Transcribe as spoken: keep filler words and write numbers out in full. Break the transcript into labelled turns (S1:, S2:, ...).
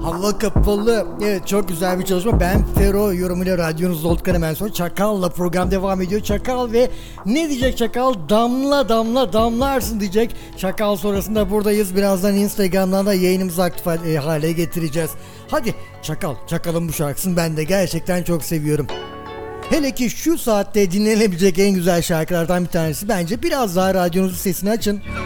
S1: Hava kapalı. Evet, çok güzel bir çalışma. Ben Fero yorumuyla radyonuzda olduktan hemen sonra Çakal'la program devam ediyor. Çakal ve ne diyecek Çakal? Damla damla damlarsın diyecek. Çakal sonrasında buradayız. Birazdan Instagram'dan da yayınımızı aktif hale getireceğiz. Hadi Çakal. Çakal'ın bu şarkısını ben de gerçekten çok seviyorum. Hele ki şu saatte dinlenebilecek en güzel şarkılardan bir tanesi. Bence biraz daha radyonuzun sesini açın.